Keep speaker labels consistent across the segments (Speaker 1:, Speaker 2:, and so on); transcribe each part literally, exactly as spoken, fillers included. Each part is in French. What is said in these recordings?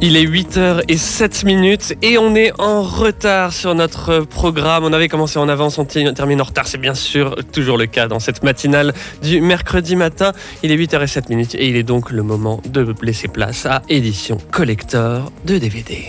Speaker 1: Il est huit heures zéro sept minutes et on est en retard sur notre programme. On avait commencé en avance, on termine en retard. C'est bien sûr toujours le cas dans cette matinale du mercredi matin. Il est huit heures zéro sept minutes et il est donc le moment de laisser place à Édition Collector de D V D.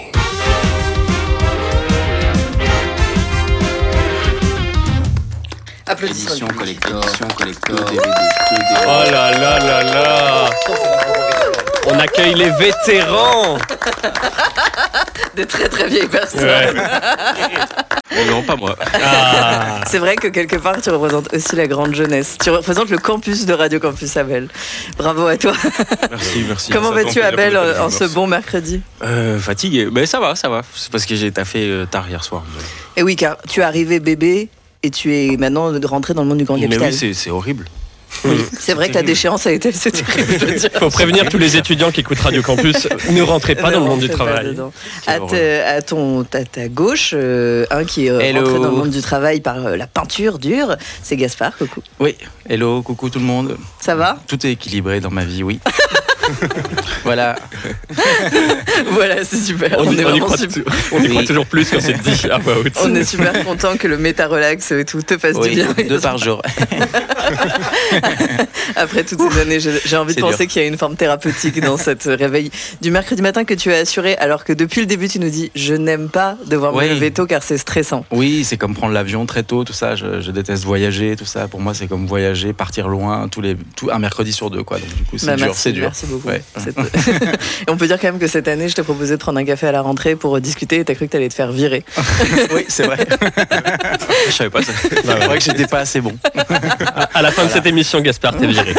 Speaker 2: Applaudissements.
Speaker 3: Édition collector, édition collector, D V D,
Speaker 1: Oh là là là là. On accueille les vétérans.
Speaker 2: Des très très vieilles personnes.
Speaker 1: Ouais.
Speaker 3: Oh non, pas moi.
Speaker 1: Ah.
Speaker 2: C'est vrai que quelque part tu représentes aussi la grande jeunesse. Tu représentes le campus de Radio Campus Abel. Bravo à toi.
Speaker 3: Merci, merci.
Speaker 2: Comment
Speaker 3: Ça
Speaker 2: vas-tu
Speaker 3: tombe,
Speaker 2: Abel
Speaker 3: il y a plus de
Speaker 2: en ce bon mercredi?
Speaker 3: euh, Fatigué, mais ça va, ça va. C'est parce que j'ai taffé euh, tard hier soir.
Speaker 2: Et oui, car tu es arrivé bébé et tu es maintenant rentré dans le monde du grand
Speaker 3: Mais
Speaker 2: capital.
Speaker 3: oui, c'est, c'est horrible.
Speaker 2: Oui, c'est vrai que la déchéance a été assez terrible, je veux dire.
Speaker 1: Il faut prévenir tous les étudiants qui écoutent Radio Campus, ne rentrez pas
Speaker 2: Ne
Speaker 1: dans le monde
Speaker 2: rentrez
Speaker 1: du
Speaker 2: pas
Speaker 1: travail.
Speaker 2: dedans. À, te- à ton, ta, ta gauche, euh, un qui est euh,
Speaker 3: Hello.
Speaker 2: rentré dans le monde du travail par euh, la peinture dure, c'est Gaspard. Coucou.
Speaker 3: Oui, hello, coucou tout le monde.
Speaker 2: Ça va?
Speaker 3: Tout est équilibré dans ma vie, oui. Voilà.
Speaker 2: Voilà, c'est super.
Speaker 1: On,
Speaker 2: On,
Speaker 1: y-
Speaker 2: est
Speaker 1: on y
Speaker 2: vraiment
Speaker 1: croit,
Speaker 2: super.
Speaker 1: tu- on y croit
Speaker 3: Oui.
Speaker 1: toujours plus quand c'est dit à voix haute.
Speaker 2: On est super content que le méta-relax et tout te fasse
Speaker 3: Oui,
Speaker 2: du bien.
Speaker 3: deux par jour.
Speaker 2: Après toutes ces années, j'ai j'ai envie de
Speaker 3: C'est
Speaker 2: penser
Speaker 3: dur.
Speaker 2: qu'il y a une forme thérapeutique dans cette réveil du mercredi matin que tu as assuré, alors que depuis le début, tu nous dis « Je n'aime pas devoir me
Speaker 3: Oui.
Speaker 2: lever tôt car c'est stressant
Speaker 3: Oui, c'est comme prendre l'avion très tôt, tout ça. Je, je déteste voyager, tout ça. Pour moi, c'est comme voyager, partir loin, tous les, tout, un mercredi sur deux, quoi. Donc du coup, c'est
Speaker 2: Bah,
Speaker 3: dur,
Speaker 2: merci,
Speaker 3: c'est dur.
Speaker 2: Merci beaucoup.
Speaker 3: Ouais.
Speaker 2: C'est- Et on peut dire quand même que cette année, je t'ai proposé de prendre un café à la rentrée pour discuter et t'as cru que t'allais te faire virer.
Speaker 3: Oui, c'est vrai. Je savais pas ça. C'est vrai que j'étais pas assez bon.
Speaker 1: À la fin de cette émission, Gaspard, t'es viré.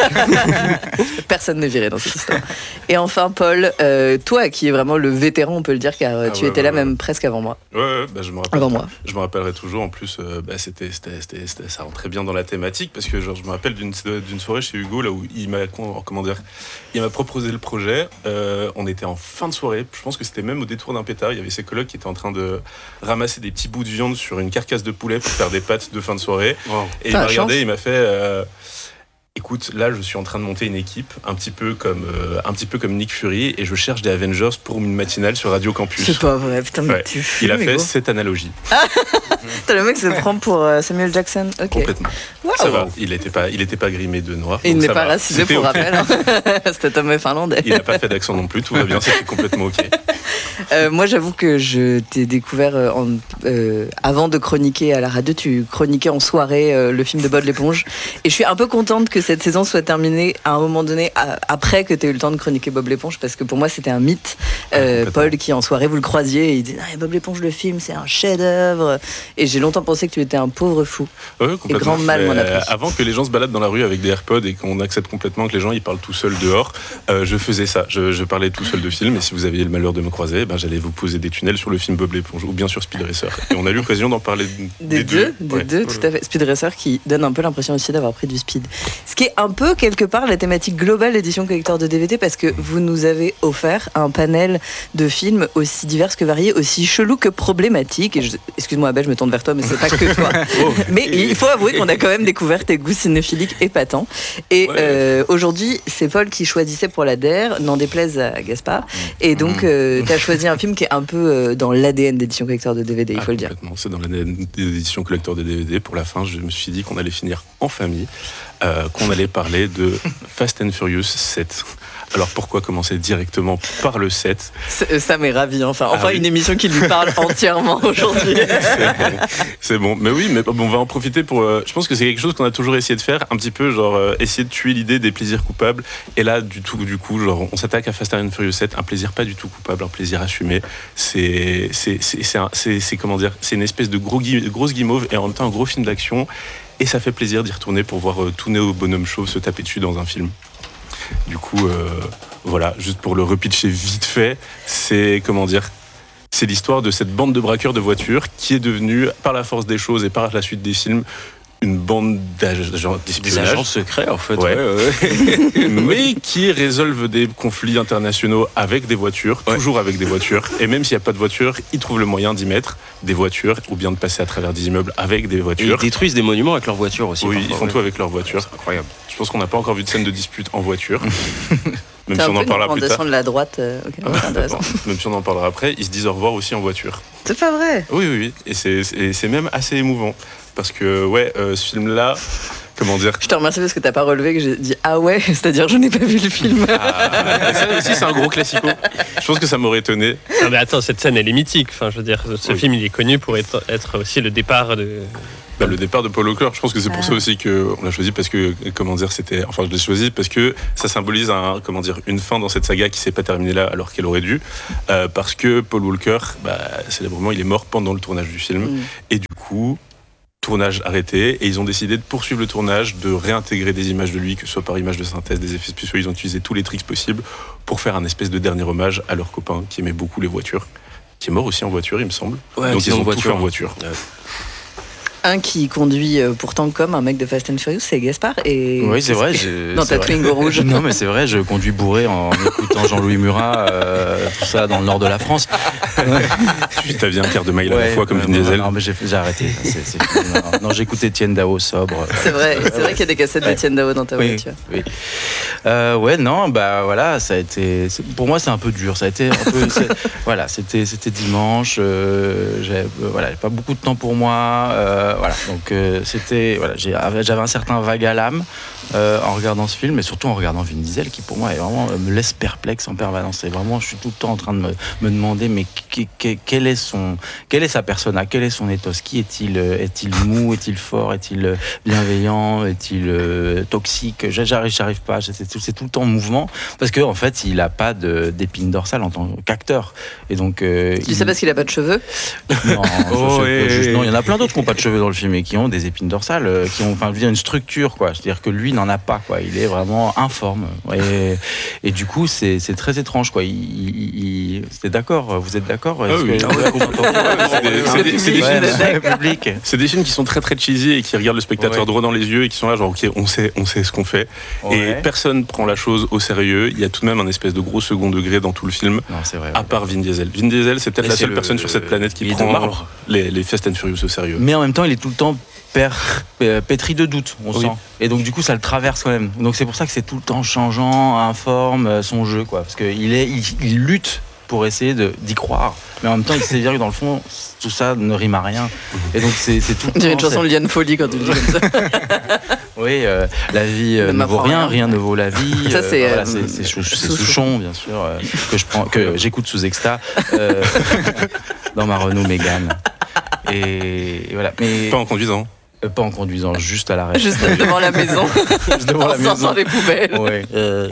Speaker 2: Personne n'est viré dans cette histoire. Et enfin, Paul, euh, toi qui es vraiment le vétéran, on peut le dire, car euh,
Speaker 4: Ah
Speaker 2: tu
Speaker 4: ouais,
Speaker 2: étais
Speaker 4: ouais,
Speaker 2: là
Speaker 4: ouais.
Speaker 2: même presque avant moi.
Speaker 4: Ouais, ouais, bah, je me rappelle.
Speaker 2: Avant moi.
Speaker 4: Je me rappellerai toujours. En plus, euh, bah, c'était, c'était, c'était, c'était- ça rentrait bien dans la thématique parce que genre, je me rappelle d'une, d'une soirée chez Hugo là où il m'a, comment dire, il m'a proposé le projet. Euh, on était en fin de soirée. Je pense que c'était même au détour d'un pétard. Il y avait ses colocs qui étaient en train de ramasser des petits bouts de viande sur une carcasse de poulet pour faire des pâtes de fin de soirée.
Speaker 3: Wow.
Speaker 4: Et il
Speaker 2: Ah,
Speaker 4: m'a
Speaker 2: la
Speaker 4: regardé,
Speaker 2: chance.
Speaker 4: il m'a fait. euh, Écoute, là, je suis en train de monter une équipe, un petit peu comme, euh, un petit peu comme Nick Fury, et je cherche des Avengers pour une matinale sur Radio Campus.
Speaker 2: C'est pas vrai, putain, mais
Speaker 4: Ouais.
Speaker 2: tu
Speaker 4: Il
Speaker 2: fumes,
Speaker 4: a fait
Speaker 2: Hugo.
Speaker 4: cette analogie.
Speaker 2: Putain, le mec se prend pour euh, Samuel Jackson. Ok.
Speaker 4: Complètement.
Speaker 2: Waouh.
Speaker 4: Ça va. Il n'était pas, il était pas grimé de noir.
Speaker 2: Et il
Speaker 4: donc
Speaker 2: n'est
Speaker 4: ça
Speaker 2: pas
Speaker 4: va.
Speaker 2: racisé
Speaker 4: C'était
Speaker 2: pour
Speaker 4: ok.
Speaker 2: rappel. Hein. Cet homme est finlandais.
Speaker 4: Il n'a pas fait d'accent non plus. Tout va bien. C'était complètement ok.
Speaker 2: Euh, moi, j'avoue que je t'ai découvert euh, en, euh, avant de chroniquer à la radio. Tu chroniquais en soirée euh, le film de Bob l'éponge. Et je suis un peu contente que cette saison soit terminée à un moment donné, à- après que tu aies eu le temps de chroniquer Bob l'éponge, parce que pour moi, c'était un mythe. Euh,
Speaker 4: complètement.
Speaker 2: Paul, qui en soirée, vous le croisiez, et il dit ah, Bob l'éponge, le film, c'est un chef-d'œuvre. Et j'ai longtemps pensé que tu étais un pauvre fou.
Speaker 4: Ouais, complètement.
Speaker 2: grand mal m'en a
Speaker 4: Mais,
Speaker 2: pris.
Speaker 4: euh, Avant que les gens se baladent dans la rue avec des AirPods et qu'on accepte complètement que les gens ils parlent tout seuls dehors, euh, je faisais ça. Je, je parlais tout seul de films. Et si vous aviez le malheur de me croiser, ben, j'allais vous poser des tunnels sur le film Bob l'éponge ou bien sur Speed Racer. Et on a eu l'occasion d'en parler
Speaker 2: Des,
Speaker 4: des,
Speaker 2: deux, des
Speaker 4: Ouais.
Speaker 2: deux, tout à fait. Speed Racer qui donne un peu l'impression aussi d'avoir pris du speed. Ce qui est un peu quelque part la thématique globale d'édition collector de D V D, parce que vous nous avez offert un panel de films aussi divers que variés, aussi chelous que problématiques. Et je- excuse-moi Abel, je me tourne vers toi, mais c'est pas que toi.
Speaker 4: Oh.
Speaker 2: Mais il faut avouer qu'on a quand même découvert tes goûts cinéphiliques épatants. Et
Speaker 4: Ouais.
Speaker 2: euh, aujourd'hui, c'est Paul qui choisissait pour la D E R, n'en déplaise à Gaspard. Et donc,
Speaker 4: Mmh.
Speaker 2: tu as choisi un film qui est un peu euh, dans l'A D N d'édition collector de D V D, il
Speaker 4: Ah,
Speaker 2: faut le dire.
Speaker 4: complètement. C'est dans l'édition collector de D V D. Pour la fin, je me suis dit qu'on allait finir en famille, euh, qu'on allait parler de Fast and Furious sept. Alors pourquoi commencer directement par le sept?
Speaker 2: C'est- Ça m'est ravi, enfin. Enfin,
Speaker 4: Ah oui.
Speaker 2: une émission qui lui parle entièrement aujourd'hui.
Speaker 4: C'est bon. C'est bon. Mais oui, mais bon, on va en profiter pour. euh, je pense que c'est quelque chose qu'on a toujours essayé de faire, un petit peu, genre euh, essayer de tuer l'idée des plaisirs coupables. Et là, du tout, du coup, genre, on s'attaque à Fast and Furious sept, un plaisir pas du tout coupable, un plaisir assumé. C'est, c'est, c'est, c'est, un- c'est, c'est comment dire, c'est une espèce de gros gui- grosse guimauve et en même temps un gros film d'action. Et ça fait plaisir d'y retourner pour voir euh, tout Néo bonhomme chauve se taper dessus dans un film. Du coup, euh, voilà, juste pour le repitcher vite fait, c'est comment dire. C'est l'histoire de cette bande de braqueurs de voitures qui est devenue, par la force des choses et par la suite des films, une bande d'agents
Speaker 3: Des
Speaker 4: d'espionnage.
Speaker 3: agents secrets, en fait.
Speaker 4: Ouais.
Speaker 3: ouais, ouais.
Speaker 4: mais qui résolvent des conflits internationaux avec des voitures,
Speaker 3: Ouais.
Speaker 4: toujours avec des voitures. Et même s'il n'y a pas de voiture, ils trouvent le moyen d'y mettre des voitures ou bien de passer à travers des immeubles avec des
Speaker 3: Et ils
Speaker 4: voitures.
Speaker 3: détruisent des monuments avec leurs voitures aussi.
Speaker 4: Oui,
Speaker 3: parfois,
Speaker 4: ils font
Speaker 3: ouais.
Speaker 4: tout avec leurs voitures.
Speaker 3: C'est incroyable.
Speaker 4: Je Je pense qu'on n'a pas encore vu de scène de dispute en voiture. Même
Speaker 2: C'est
Speaker 4: si
Speaker 2: un
Speaker 4: on
Speaker 2: peu
Speaker 4: en
Speaker 2: une
Speaker 4: parlera plus tard.
Speaker 2: recommandation de la droite. euh, ok,
Speaker 4: Ouais,
Speaker 2: c'est intéressant.
Speaker 4: Même si on en parlera après, ils se disent au revoir aussi en voiture.
Speaker 2: C'est pas vrai.
Speaker 4: Oui, oui, oui. Et c'est, c'est, c'est même assez émouvant. Parce que, ouais, euh, ce film-là, comment dire.
Speaker 2: Je te remercie parce que t'as pas relevé que j'ai dit ah ouais, c'est-à-dire je n'ai pas vu le film.
Speaker 4: Ah, et ça aussi, c'est un gros classico. Je pense que ça m'aurait étonné.
Speaker 1: Non mais attends, cette scène elle est mythique. Enfin, je veux dire, ce
Speaker 4: Oui.
Speaker 1: film il est connu pour être, être aussi le départ de.
Speaker 4: Bah, le départ de Paul Walker, je pense que c'est pour
Speaker 2: Ah.
Speaker 4: ça aussi qu'on l'a choisi parce que, comment dire, c'était. Enfin, je l'ai choisi parce que ça symbolise un, comment dire, une fin dans cette saga qui s'est pas terminée là alors qu'elle aurait dû. Euh, parce que Paul Walker, bah, célèbrement, il est mort pendant le tournage du film.
Speaker 2: Mm.
Speaker 4: Et du coup, tournage arrêté. Et ils ont décidé de poursuivre le tournage, de réintégrer des images de lui, que ce soit par image de synthèse, des effets spéciaux. Ils ont utilisé tous les tricks possibles pour faire un espèce de dernier hommage à leur copain qui aimait beaucoup les voitures. Qui est mort aussi en voiture, il me semble.
Speaker 5: Ouais,
Speaker 4: Donc ils
Speaker 5: accident
Speaker 4: ont
Speaker 5: de
Speaker 4: tout fait en
Speaker 5: voiture.
Speaker 4: voiture.
Speaker 5: Ouais.
Speaker 2: Un qui conduit euh, pourtant comme un mec de Fast and Furious, c'est Gaspard. Et
Speaker 3: Oui, c'est vrai. j'ai-
Speaker 2: Dans
Speaker 3: c'est
Speaker 2: ta
Speaker 3: vrai.
Speaker 2: Twingo rouge.
Speaker 3: Non, mais c'est vrai, je conduis bourré en écoutant Jean-Louis Murat, euh, tout ça dans le nord de la France.
Speaker 4: Tu t'as vu un quart de mail à la
Speaker 3: Ouais,
Speaker 4: fois comme
Speaker 3: ouais,
Speaker 4: Vin
Speaker 3: non,
Speaker 4: Diesel.
Speaker 3: Non, mais j'ai, j'ai arrêté. C'est, c'est, non, non, j'écoutais Etienne Dao sobre.
Speaker 2: C'est vrai, c'est vrai qu'il y a des cassettes
Speaker 3: Ouais.
Speaker 2: d'Etienne Dao dans ta
Speaker 3: Oui,
Speaker 2: voiture.
Speaker 3: oui. Euh, ouais, non, bah voilà, ça a été. c'est- Pour moi, c'est un peu dur. Ça a été un peu. c'est- voilà, c'était, c'était dimanche. Euh, j'avais, euh, voilà, pas beaucoup de temps pour moi. Euh, voilà, donc euh, c'était. Voilà, j'ai, j'avais un certain vague à l'âme euh, en regardant ce film, et surtout en regardant Vin Diesel, qui pour moi est vraiment me laisse perplexe en permanence. C'est vraiment, je suis tout le temps en train de me, me demander, mais qui- qui- quel est son, quelle est sa persona, quel est son ethos, qui est-il, euh, est-il mou, est-il fort, est-il euh, bienveillant, est-il euh, toxique? J'arrive, j'arrive pas. C'est tout, c'est tout le temps en mouvement parce que en fait, il a pas de, d'épine dorsale en tant qu'acteur. Et donc, euh,
Speaker 2: Tu dis
Speaker 3: il-
Speaker 2: ça parce qu'il a pas de cheveux?
Speaker 3: non, je
Speaker 1: Oh,
Speaker 3: sais
Speaker 1: ouais,
Speaker 3: pas, juste-
Speaker 1: ouais.
Speaker 3: non, il y en a plein d'autres qui n'ont pas de cheveux dans le film et qui ont des épines dorsales, euh, qui ont, enfin, je veux dire, une structure, quoi. C'est-à-dire que lui n'en a pas, quoi. Il est vraiment informe. Et, et du coup, c'est, c'est très étrange, quoi. Il, il, il- c'était d'accord. Vous êtes d'accord? Est-ce
Speaker 4: oui.
Speaker 3: que-
Speaker 4: Ah ouais,
Speaker 3: vous entendez
Speaker 4: c'est des- c'est des- c'est des
Speaker 3: Ouais,
Speaker 4: films-
Speaker 3: ouais, le public.
Speaker 4: C'est des films qui sont très très cheesy et qui regardent le spectateur
Speaker 3: Ouais.
Speaker 4: droit dans les yeux et qui sont là genre ok on sait on sait ce qu'on fait et
Speaker 3: Ouais.
Speaker 4: personne prend la chose au sérieux. Il y a tout de même un espèce de gros second degré dans tout le film.
Speaker 3: Non, c'est vrai.
Speaker 4: À part Vin Diesel. Vin Diesel c'est peut-être
Speaker 5: Mais
Speaker 4: la
Speaker 5: c'est
Speaker 4: seule
Speaker 5: le-
Speaker 4: personne sur cette planète qui
Speaker 5: il est de
Speaker 4: prend
Speaker 5: marbre.
Speaker 4: les, les Fast and Furious au sérieux.
Speaker 3: Mais en même temps, il est tout le temps per- euh, pétri de doute, on
Speaker 4: Oui.
Speaker 3: sent. Et donc, du coup, ça le traverse quand même. Donc, c'est pour ça que c'est tout le temps changeant, informe, euh, son jeu, quoi. Parce qu'il est, il, il lutte pour essayer de, d'y croire. Mais en même temps, il sait bien que dans le fond, tout ça ne rime à rien. Et donc, c'est, c'est tout le
Speaker 2: On dirait une
Speaker 3: temps,
Speaker 2: chanson de Liane Folly quand tu le dis comme ça.
Speaker 3: c'est- Oui, euh, la vie euh,
Speaker 2: Ne
Speaker 3: ne vaut
Speaker 2: m'apprend
Speaker 3: rien,
Speaker 2: rien.
Speaker 3: rien ne vaut la vie.
Speaker 2: Ça,
Speaker 3: Euh,
Speaker 2: c'est,
Speaker 3: voilà,
Speaker 2: euh,
Speaker 3: c'est, c'est, Chou- c'est
Speaker 2: Souchon.
Speaker 3: Souchon, bien sûr, euh, que, je prends, que j'écoute sous exta euh, dans ma Renault Mégane. Et, et voilà. Mais
Speaker 4: Pas en conduisant.
Speaker 3: euh, pas en conduisant, juste à l'arrêt.
Speaker 2: Juste devant la maison,
Speaker 3: Juste devant
Speaker 2: en
Speaker 3: la
Speaker 2: sortant
Speaker 3: maison.
Speaker 2: des poubelles.
Speaker 3: Ouais. Euh,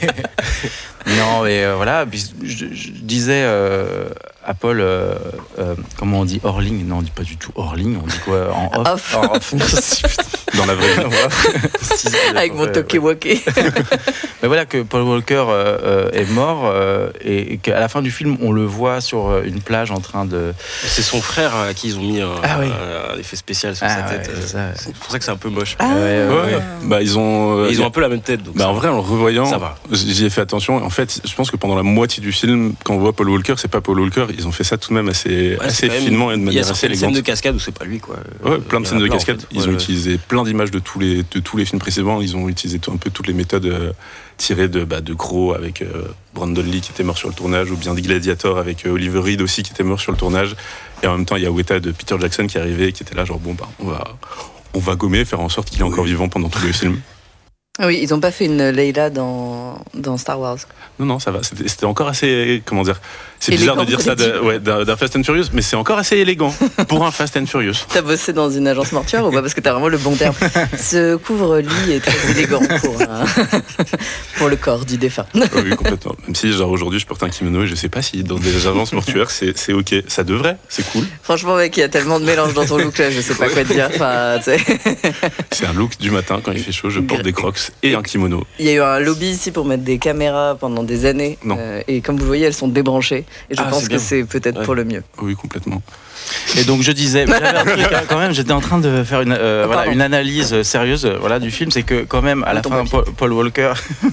Speaker 3: non, mais euh, voilà. Puis je, je disais euh, à Paul, euh, euh, comment on dit hors ligne? Non, on dit pas du tout hors ligne. On dit quoi? En off.
Speaker 2: Off.
Speaker 3: En off. Merci, putain.
Speaker 4: Dans la vraie vie.
Speaker 3: Si, si,
Speaker 2: Avec mon
Speaker 3: ouais,
Speaker 2: toke
Speaker 3: ouais.
Speaker 2: woké.
Speaker 3: Mais voilà que Paul Walker euh, euh, est mort euh, et, et qu'à la fin du film, on le voit sur euh, une plage en train de.
Speaker 5: C'est son frère à qui ils ont mis un,
Speaker 3: Ah oui.
Speaker 5: un effet spécial sur
Speaker 3: Ah
Speaker 5: sa
Speaker 3: ouais,
Speaker 5: tête.
Speaker 3: c'est
Speaker 5: euh,
Speaker 3: ça.
Speaker 5: C'est pour ça que c'est un peu moche.
Speaker 2: Ah.
Speaker 3: Ouais, ouais,
Speaker 4: Ouais.
Speaker 3: ouais.
Speaker 4: Bah ils ont. euh,
Speaker 5: Et ils ont un peu la même tête. Donc
Speaker 4: Bah
Speaker 5: ça
Speaker 4: en
Speaker 5: va.
Speaker 4: vrai, en le revoyant,
Speaker 5: Ça va.
Speaker 4: j'y ai fait attention. En fait, je pense que pendant la moitié du film, quand on voit Paul Walker, c'est pas Paul Walker. Ils ont fait ça tout de même assez,
Speaker 5: Ouais,
Speaker 4: assez
Speaker 5: c'est quand même-
Speaker 4: finement et de
Speaker 5: Il y a
Speaker 4: manière assez
Speaker 5: certaines scènes
Speaker 4: élégante.
Speaker 5: de cascade où c'est pas lui, quoi.
Speaker 4: Ouais, plein de
Speaker 5: Il y en
Speaker 4: scènes
Speaker 5: a
Speaker 4: de
Speaker 5: plein, en
Speaker 4: cascade.
Speaker 5: fait.
Speaker 4: Ils
Speaker 5: Ouais,
Speaker 4: ont
Speaker 5: ouais.
Speaker 4: utilisé plein d'images de tous les de tous les films précédents. Ils ont utilisé tout, un peu toutes les méthodes euh, tirées de bah, de Crow avec euh, Brandon Lee qui était mort sur le tournage, ou bien de Gladiator avec euh, Oliver Reed aussi qui était mort sur le tournage. Et en même temps, il y a Weta de Peter Jackson qui arrivait et qui était là genre bon bah on va on va gommer, faire en sorte qu'il est encore vivant pendant tout le film.
Speaker 2: Oui, ils ont pas fait une Leila dans, dans Star Wars.
Speaker 4: Non, non, ça va. C'était, c'était encore assez. Comment dire? C'est bizarre
Speaker 2: Élégant,
Speaker 4: de dire ça de- ouais, d'un, d'un Fast and Furious, mais c'est encore assez élégant pour un Fast and Furious.
Speaker 2: T'as bossé dans une agence mortuaire ou pas? Parce que t'as vraiment le bon terme. Ce couvre-lit est très élégant pour, un- pour le corps du défunt.
Speaker 4: Oui, oui, complètement. Même si, genre, aujourd'hui, je porte un kimono et je sais pas si dans des agences mortuaires, c'est, c'est ok. Ça devrait, c'est cool.
Speaker 2: Franchement, mec, il y a tellement de mélange dans ton look là, je sais pas quoi te dire. Enfin, tu sais.
Speaker 4: C'est un look du matin quand il fait chaud, je porte des crocs et un kimono.
Speaker 2: Il y a eu un lobby ici pour mettre des caméras pendant des années.
Speaker 4: Non.
Speaker 2: Euh, et comme vous le voyez, elles sont débranchées. Et je
Speaker 5: Ah,
Speaker 2: pense
Speaker 5: c'est
Speaker 2: que
Speaker 5: bien.
Speaker 2: c'est peut-être
Speaker 5: Ouais.
Speaker 2: pour le mieux.
Speaker 4: Oui, complètement.
Speaker 3: Et donc je disais, mais j'avais un truc hein, quand même, j'étais en train de faire une, euh,
Speaker 2: Oh,
Speaker 3: voilà,
Speaker 2: pardon.
Speaker 3: une analyse euh, sérieuse euh, voilà, du film, c'est que quand même à la
Speaker 2: Ton
Speaker 3: fin,
Speaker 2: papier.
Speaker 3: Paul, Paul Walker,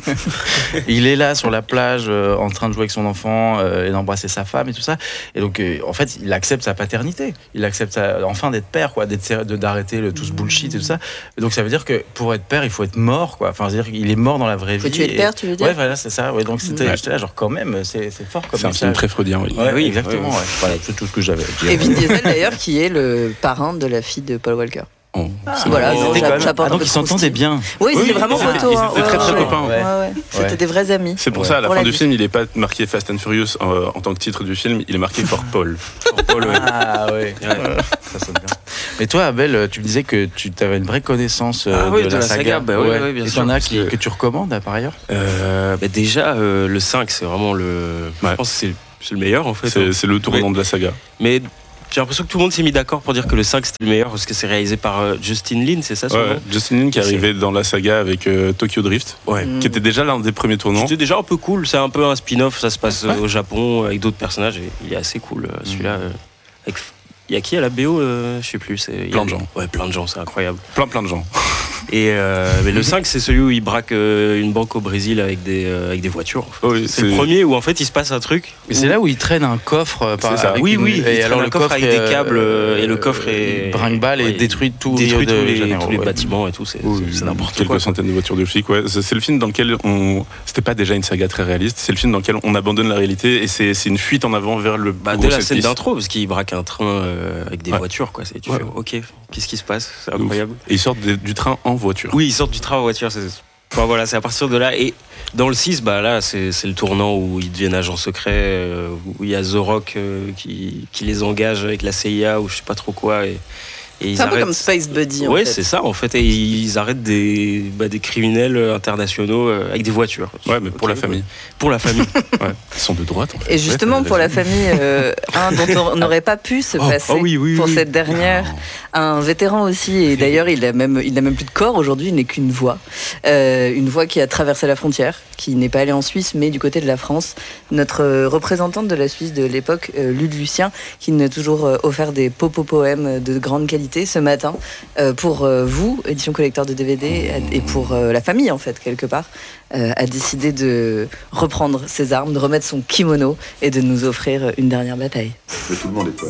Speaker 3: il est là sur la plage euh, en train de jouer avec son enfant euh, et d'embrasser sa femme et tout ça. Et donc euh, en fait, il accepte sa paternité, il accepte sa- enfin d'être père, quoi, d'être, sé- de, d'arrêter le tout ce bullshit et tout ça. Et donc ça veut dire que pour être père, il faut être mort, quoi. Enfin, c'est-à-dire qu'il est mort dans la vraie
Speaker 2: Faut
Speaker 3: vie.
Speaker 2: tuer le
Speaker 3: et-
Speaker 2: père, tu veux dire?
Speaker 3: Ouais, voilà, c'est ça. Ouais, donc c'était,
Speaker 4: Ouais.
Speaker 3: j'étais là, genre quand même, c'est, c'est fort comme
Speaker 4: C'est un
Speaker 3: message.
Speaker 4: film très freudien, oui.
Speaker 3: Ouais,
Speaker 5: Oui,
Speaker 3: exactement.
Speaker 5: ouais, ouais.
Speaker 3: Ouais. Voilà, c'est tout ce que j'avais à dire.
Speaker 2: Et Vin Diesel d'ailleurs, qui est le parrain de la fille de Paul Walker.
Speaker 4: Oh, c'est
Speaker 2: Voilà,
Speaker 4: marrant.
Speaker 2: non,
Speaker 3: C'était
Speaker 2: j'a-
Speaker 3: quand même-
Speaker 2: j'apporte
Speaker 3: ah,
Speaker 2: un
Speaker 3: donc
Speaker 2: peu
Speaker 3: ils
Speaker 2: de
Speaker 3: s'entendaient
Speaker 2: croustille.
Speaker 3: bien.
Speaker 2: Oui, ils
Speaker 4: Oui,
Speaker 2: étaient vraiment
Speaker 4: ils étaient-
Speaker 2: potos.
Speaker 4: ils
Speaker 2: hein.
Speaker 4: étaient très, très
Speaker 2: ouais,
Speaker 4: copains.
Speaker 2: ouais, ouais. C'était
Speaker 3: Ouais.
Speaker 2: des vrais amis.
Speaker 4: C'est pour
Speaker 3: Ouais.
Speaker 4: ça, à la
Speaker 2: Pour
Speaker 4: fin
Speaker 2: la
Speaker 4: du
Speaker 2: vie.
Speaker 4: film, il n'est pas marqué Fast and Furious euh, en tant que titre du film, il est marqué For Paul. For Paul, ouais.
Speaker 3: Ah ouais, ça sonne bien. Mais toi, Abel, tu me disais que tu avais une vraie connaissance euh,
Speaker 5: Ah oui,
Speaker 3: de,
Speaker 5: de
Speaker 3: la
Speaker 5: la
Speaker 3: saga.
Speaker 5: saga, bah ouais, ouais, bien
Speaker 3: Et
Speaker 5: sûr,
Speaker 3: t'en as
Speaker 5: parce
Speaker 3: qui,
Speaker 5: que-
Speaker 3: que tu recommandes par ailleurs
Speaker 5: Euh, bah déjà, euh, le cinq, c'est vraiment le.
Speaker 4: Ouais.
Speaker 5: Je pense que c'est, c'est le meilleur en fait.
Speaker 4: C'est c'est le tournant
Speaker 5: Oui.
Speaker 4: de la saga.
Speaker 5: Mais j'ai l'impression que tout le monde s'est mis d'accord pour dire que le cinq c'était le meilleur parce que c'est réalisé par euh, Justin Lin, c'est ça son
Speaker 4: Ouais,
Speaker 5: nom
Speaker 4: ouais. Justin Lin qui est
Speaker 5: C'est-
Speaker 4: arrivé dans la saga avec euh, Tokyo Drift,
Speaker 5: Ouais.
Speaker 2: Mm.
Speaker 4: qui était déjà l'un des premiers tournants.
Speaker 5: C'était déjà un peu cool, c'est un peu un spin-off, ça se passe euh,
Speaker 4: Ouais.
Speaker 5: au Japon avec d'autres personnages et il est assez cool euh, celui-là. euh, avec- Il y a qui à la B O euh, Je sais plus. C'est... il y a-
Speaker 4: Plein de gens.
Speaker 5: Ouais, plein de gens, c'est incroyable.
Speaker 4: Plein plein de gens.
Speaker 5: Et euh, mais le cinq, c'est celui où il braque euh, une banque au Brésil avec des, euh, avec des voitures. en fait.
Speaker 4: Oui,
Speaker 5: C'est le premier où en fait il se passe un truc.
Speaker 3: Et c'est là où il traîne un coffre euh, par
Speaker 4: C'est ça.
Speaker 3: avec
Speaker 5: Oui,
Speaker 3: une-
Speaker 5: oui, il
Speaker 3: et
Speaker 5: traîne
Speaker 3: alors
Speaker 5: un
Speaker 3: le
Speaker 5: coffre avec des
Speaker 3: est,
Speaker 5: câbles, euh, et le coffre
Speaker 3: il
Speaker 5: est-
Speaker 3: brinque-balle et
Speaker 5: ouais,
Speaker 3: détruit tout
Speaker 5: détruit
Speaker 3: Rio
Speaker 5: tous
Speaker 3: de
Speaker 5: les,
Speaker 3: Janeiro,
Speaker 5: tous les
Speaker 3: ouais.
Speaker 5: bâtiments et tout, c'est,
Speaker 4: Oui,
Speaker 5: c'est, c'est n'importe
Speaker 4: quelques
Speaker 5: quoi.
Speaker 4: centaines de voitures de flics. Ouais. C'est c'est le film dans lequel on. C'était pas déjà une saga très réaliste. C'est le film dans lequel on abandonne la réalité et c'est c'est une fuite en avant vers le.
Speaker 5: Bah,
Speaker 4: gros
Speaker 5: dès la
Speaker 4: set
Speaker 5: scène
Speaker 4: piece.
Speaker 5: d'intro, parce qu'il braque un train euh, avec des
Speaker 4: Ouais.
Speaker 5: voitures, quoi. C'est, tu
Speaker 4: Ouais.
Speaker 5: fais, ok, qu'est-ce qui se passe? C'est
Speaker 4: De ouf.
Speaker 5: incroyable.
Speaker 4: Et ils sortent de- du train en voiture.
Speaker 5: Oui, ils sortent du train en voiture. C'est... Enfin, voilà, c'est à partir de là. Et dans le six, bah, là, c'est, c'est le tournant où ils deviennent agents secrets, euh, où il y a The Rock euh, qui, qui les engage avec la C I A ou je sais pas trop quoi. Et, et ils
Speaker 2: C'est un peu
Speaker 5: arrêtent-
Speaker 2: comme Space Buddy. en
Speaker 5: Ouais,
Speaker 2: fait.
Speaker 5: c'est ça en fait. Et ils arrêtent des, bah, des criminels internationaux euh, avec des voitures.
Speaker 4: Ouais, mais pour
Speaker 5: Ok,
Speaker 4: la famille.
Speaker 5: ouais. Pour la famille.
Speaker 4: Ouais. Ils sont de droite. En fait.
Speaker 2: Et justement,
Speaker 4: Ouais,
Speaker 2: pour la
Speaker 4: raison.
Speaker 2: famille, euh, un dont on n'aurait pas pu se
Speaker 5: Oh,
Speaker 2: passer
Speaker 5: oh oui, oui,
Speaker 2: pour
Speaker 5: oui.
Speaker 2: cette dernière, un vétéran aussi, et d'ailleurs il a même, il n'a même plus de corps aujourd'hui, il n'est qu'une voix, Euh, une voix qui a traversé la frontière, qui n'est pas allée en Suisse, mais du côté de la France. Notre euh, représentante de la Suisse de l'époque, euh, Lude Lucien, qui nous a toujours euh, offert des popo-poèmes de grande qualité ce matin, euh, pour euh, vous, édition collecteur de D V D, et pour euh, la famille en fait, quelque part, euh, a décidé de reprendre ses armes, de remettre son kimono et de nous offrir une dernière bataille.
Speaker 6: Mais tout le monde est poète.